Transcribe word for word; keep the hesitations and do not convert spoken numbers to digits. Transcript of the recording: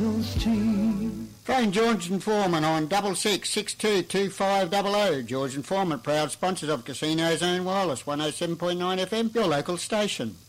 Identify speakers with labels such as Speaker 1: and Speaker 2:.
Speaker 1: Eagles team.
Speaker 2: Phone George and Foreman on double six six two two five double oh. George and Foreman, proud sponsors of Casino Zone Wireless, one oh seven point nine F M, your local station.